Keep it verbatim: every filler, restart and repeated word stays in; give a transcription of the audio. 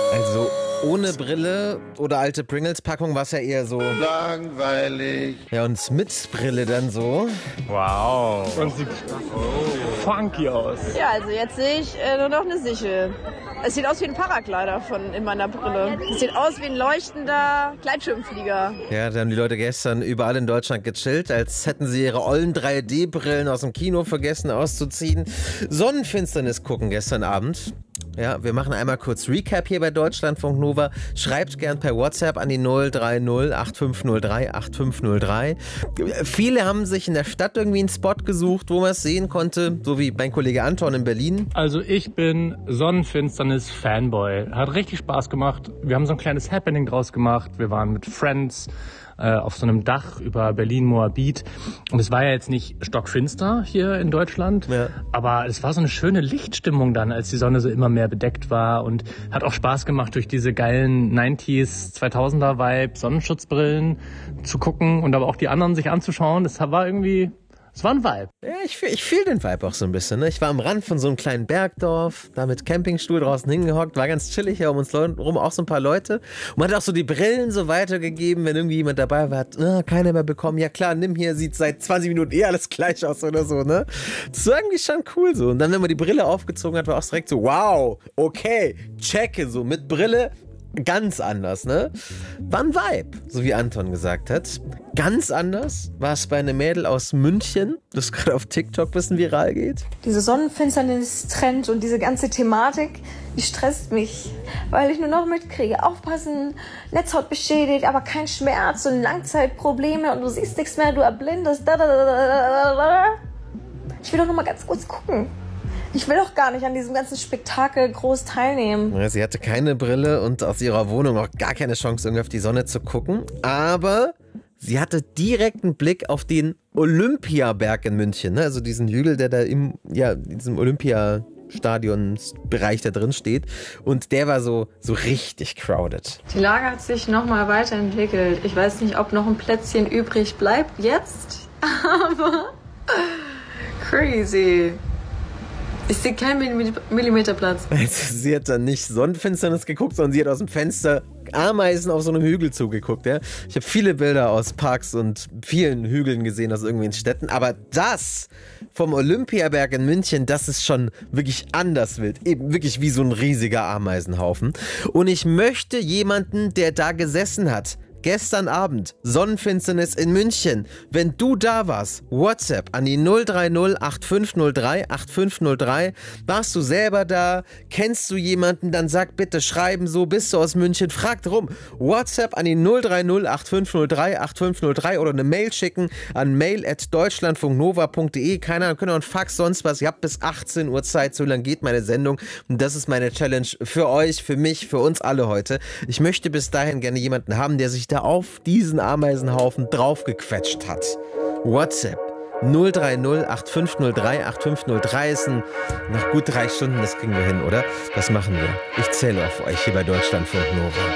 Also ohne Brille oder alte Pringles-Packung war es ja eher so langweilig. Ja, und mit Brille dann so. Wow. Und sieht funky aus. Ja, also jetzt sehe ich äh, nur noch eine Sichel. Es sieht aus wie ein Paraglider von in meiner Brille. Es sieht aus wie ein leuchtender Gleitschirmflieger. Ja, da haben die Leute gestern überall in Deutschland gechillt, als hätten sie ihre ollen drei D Brillen aus dem Kino vergessen auszuziehen. Sonnenfinsternis gucken gestern Abend. Ja, wir machen einmal kurz Recap hier bei Deutschlandfunk Nova. Schreibt gern per WhatsApp an die null drei null acht fünf null drei acht fünf null drei. Viele haben sich in der Stadt irgendwie einen Spot gesucht, wo man es sehen konnte, so wie mein Kollege Anton in Berlin. Also ich bin Sonnenfinsternis-Fanboy. Hat richtig Spaß gemacht. Wir haben so ein kleines Happening draus gemacht. Wir waren mit Friends äh, auf so einem Dach über Berlin-Moabit. Und es war ja jetzt nicht stockfinster hier in Deutschland, ja. aber es war so eine schöne Lichtstimmung dann, als die Sonne so immer mehr bedeckt war, und hat auch Spaß gemacht, durch diese geilen neunziger, zweitausender Vibe Sonnenschutzbrillen zu gucken und aber auch die anderen sich anzuschauen. Das war irgendwie, es war ein Vibe. Ja, ich, ich fühle den Vibe auch so ein bisschen. Ne? Ich war am Rand von so einem kleinen Bergdorf, da mit Campingstuhl draußen hingehockt, war ganz chillig, ja, um uns rum auch so ein paar Leute. Und man hat auch so die Brillen so weitergegeben, wenn irgendwie jemand dabei war, hat ah, keiner mehr bekommen. Ja klar, nimm hier, sieht seit zwanzig Minuten eh alles gleich aus oder so, ne? Das war irgendwie schon cool so. Und dann, wenn man die Brille aufgezogen hat, war auch direkt so, wow, okay, checke, so mit Brille. Ganz anders, ne? War ein Vibe, so wie Anton gesagt hat. Ganz anders war es bei einem Mädel aus München, das gerade auf TikTok ein bisschen viral geht. Diese Sonnenfinsternis-Trend und diese ganze Thematik, die stresst mich, weil ich nur noch mitkriege, aufpassen, Netzhaut beschädigt, aber kein Schmerz und Langzeitprobleme und du siehst nichts mehr, du erblindest. Da, da, da, da, da. Ich will doch noch mal ganz kurz gucken. Ich will doch gar nicht an diesem ganzen Spektakel groß teilnehmen. Ja, sie hatte keine Brille und aus ihrer Wohnung auch gar keine Chance, irgendwie auf die Sonne zu gucken. Aber sie hatte direkt einen Blick auf den Olympiaberg in München. Ne? Also diesen Hügel, der da im, ja, in diesem Olympiastadionsbereich da drin steht. Und der war so, so richtig crowded. Die Lage hat sich nochmal weiterentwickelt. Ich weiß nicht, ob noch ein Plätzchen übrig bleibt jetzt. Aber crazy. Ich sehe keinen Millimeterplatz. Also, sie hat dann nicht Sonnenfinsternis geguckt, sondern sie hat aus dem Fenster Ameisen auf so einem Hügel zugeguckt. Ja? Ich habe viele Bilder aus Parks und vielen Hügeln gesehen aus irgendwelchen Städten. Aber das vom Olympiaberg in München, das ist schon wirklich anders wild. Eben wirklich wie so ein riesiger Ameisenhaufen. Und ich möchte jemanden, der da gesessen hat, gestern Abend, Sonnenfinsternis in München. Wenn du da warst, WhatsApp an die null drei null acht fünf null drei acht fünf null drei. Warst du selber da? Kennst du jemanden? Dann sag bitte, schreiben so, bist du aus München? Frag drum. WhatsApp an die null drei null acht fünf null drei acht fünf null drei oder eine Mail schicken an mail at deutschlandfunknova punkt de. Keine Ahnung, können auch ein Fax, sonst was. Ihr habt bis achtzehn Uhr Zeit, so lang geht meine Sendung. Und das ist meine Challenge für euch, für mich, für uns alle heute. Ich möchte bis dahin gerne jemanden haben, der sich da auf diesen Ameisenhaufen draufgequetscht hat. WhatsApp null drei null acht fünf null drei acht fünf null drei ist ein, nach gut drei Stunden, das kriegen wir hin, oder? Das machen wir. Ich zähle auf euch hier bei Deutschlandfunk Nova.